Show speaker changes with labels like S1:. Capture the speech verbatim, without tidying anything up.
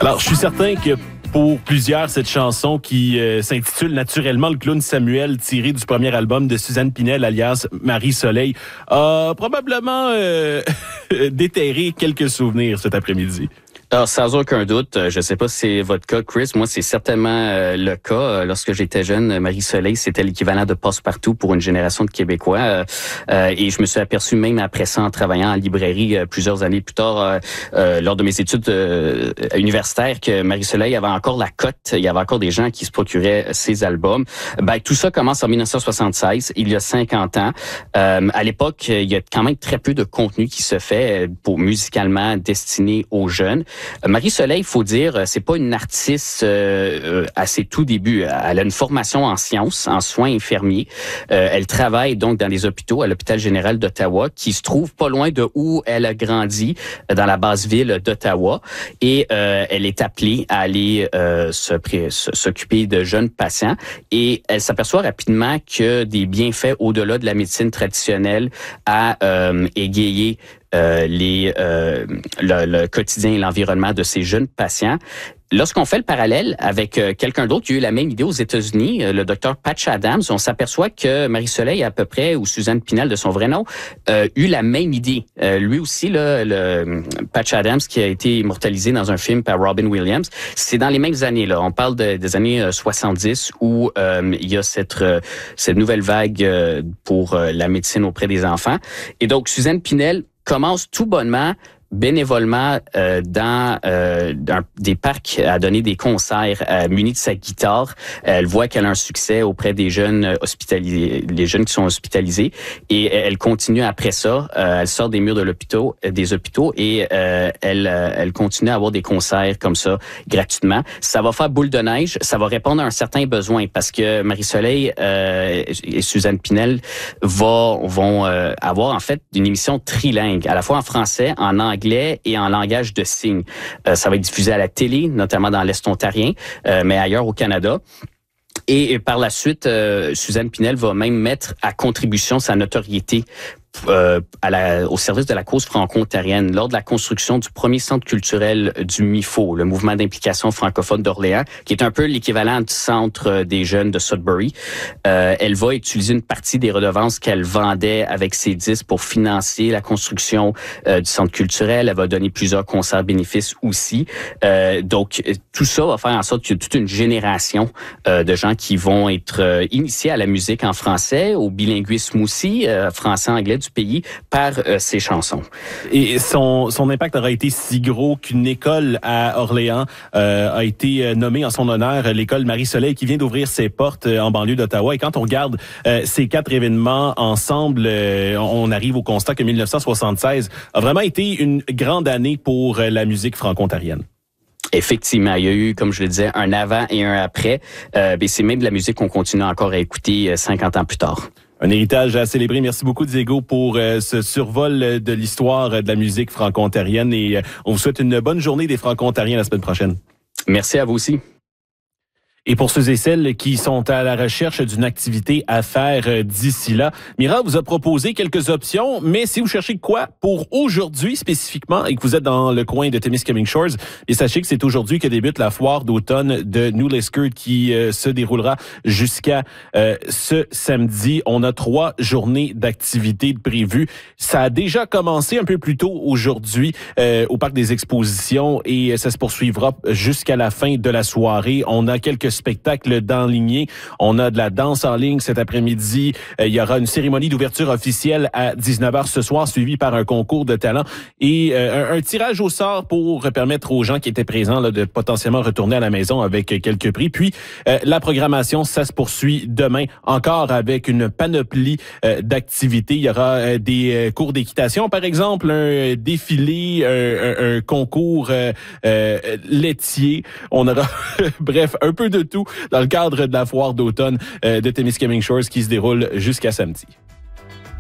S1: Alors, je suis certain que pour plusieurs, cette chanson qui euh, s'intitule naturellement Le clown Samuel, tirée du premier album de Suzanne Pinel, alias Marie-Soleil, a probablement euh, déterré quelques souvenirs cet après-midi.
S2: Alors, sans aucun doute, je ne sais pas si c'est votre cas, Chris. Moi, c'est certainement euh, le cas. Lorsque j'étais jeune, Marie-Soleil, c'était l'équivalent de passe-partout pour une génération de Québécois. Euh, euh, et je me suis aperçu, même après ça, en travaillant en librairie euh, plusieurs années plus tard, euh, euh, lors de mes études euh, universitaires, que Marie-Soleil avait encore la cote. Il y avait encore des gens qui se procuraient ses albums. Ben, tout ça commence en dix-neuf cent soixante-seize, il y a cinquante ans. Euh, à l'époque, il y a quand même très peu de contenu qui se fait pour musicalement destiné aux jeunes. Marie-Soleil, il faut dire, c'est pas une artiste euh, à ses tout débuts. Elle a une formation en sciences, en soins infirmiers. Euh, elle travaille donc dans les hôpitaux, à l'hôpital général d'Ottawa, qui se trouve pas loin de où elle a grandi, dans la basse ville d'Ottawa. Et euh, elle est appelée à aller euh, se, s'occuper de jeunes patients. Et elle s'aperçoit rapidement que des bienfaits au-delà de la médecine traditionnelle à euh, égayer Euh, les, euh, le, le quotidien et l'environnement de ces jeunes patients. Lorsqu'on fait le parallèle avec euh, quelqu'un d'autre qui a eu la même idée aux États-Unis, euh, le docteur Patch Adams, on s'aperçoit que Marie-Soleil, à peu près, ou Suzanne Pinel de son vrai nom, euh, eu la même idée. Euh, lui aussi, là, le Patch Adams, qui a été immortalisé dans un film par Robin Williams, c'est dans les mêmes années. Là. On parle de, des années euh, soixante-dix où euh, il y a cette, euh, cette nouvelle vague euh, pour euh, la médecine auprès des enfants. Et donc, Suzanne Pinel commence tout bonnement bénévolement euh, dans, euh, dans des parcs à donner des concerts euh, munis de sa guitare. Elle voit qu'elle a un succès auprès des jeunes hospitalisés, les jeunes qui sont hospitalisés, et elle continue après ça. Euh, elle sort des murs de l'hôpital, des hôpitaux, et euh, elle, elle continue à avoir des concerts comme ça gratuitement. Ça va faire boule de neige, ça va répondre à un certain besoin parce que Marie-Soleil euh, et Suzanne Pinel vont, vont euh, avoir en fait une émission trilingue, à la fois en français, en anglais et en langage de signes. Euh, ça va être diffusé à la télé, notamment dans l'Est ontarien, euh, mais ailleurs au Canada. Et par la suite, euh, Suzanne Pinel va même mettre à contribution sa notoriété Euh, à la, au service de la cause franco-ontarienne lors de la construction du premier centre culturel du M I F O, le mouvement d'implication francophone d'Orléans, qui est un peu l'équivalent du centre des jeunes de Sudbury. Euh, elle va utiliser une partie des redevances qu'elle vendait avec ses disques pour financer la construction euh, du centre culturel. Elle va donner plusieurs concerts bénéfices aussi. Euh, donc, tout ça va faire en sorte qu'il y a toute une génération euh, de gens qui vont être euh, initiés à la musique en français, au bilinguisme aussi, euh, français-anglais du pays, par euh, ses chansons.
S1: Et son, son impact aura été si gros qu'une école à Orléans euh, a été nommée en son honneur, l'école Marie-Soleil, qui vient d'ouvrir ses portes en banlieue d'Ottawa. Et quand on regarde euh, ces quatre événements ensemble, euh, on arrive au constat que dix-neuf cent soixante-seize a vraiment été une grande année pour la musique franco-ontarienne.
S2: Effectivement, il y a eu, comme je le disais, un avant et un après. Euh, mais c'est même de la musique qu'on continue encore à écouter cinquante ans plus tard.
S1: Un héritage à célébrer. Merci beaucoup, Diego, pour euh, ce survol de l'histoire de la musique franco-ontarienne. Et euh, on vous souhaite une bonne journée des franco-ontariens la semaine prochaine.
S2: Merci à vous aussi.
S1: Et pour ceux et celles qui sont à la recherche d'une activité à faire d'ici là, Mira vous a proposé quelques options, mais si vous cherchez quoi pour aujourd'hui spécifiquement et que vous êtes dans le coin de Témiscamingue Shores, et sachez que c'est aujourd'hui que débute la foire d'automne de New Liskeard qui euh, se déroulera jusqu'à euh, ce samedi. On a trois journées d'activités prévues. Ça a déjà commencé un peu plus tôt aujourd'hui euh, au Parc des Expositions et ça se poursuivra jusqu'à la fin de la soirée. On a quelques spectacles d'enlignés. On a de la danse en ligne cet après-midi. Euh, il y aura une cérémonie d'ouverture officielle à dix-neuf heures ce soir, suivie par un concours de talent et euh, un, un tirage au sort pour permettre aux gens qui étaient présents là, de potentiellement retourner à la maison avec quelques prix. Puis, euh, la programmation, ça se poursuit demain, encore avec une panoplie euh, d'activités. Il y aura euh, des euh, cours d'équitation, par exemple, un défilé, un, un, un concours euh, euh, laitier. On aura, bref, un peu de tout dans le cadre de la foire d'automne euh, de Témiscamingue Shores qui se déroule jusqu'à samedi.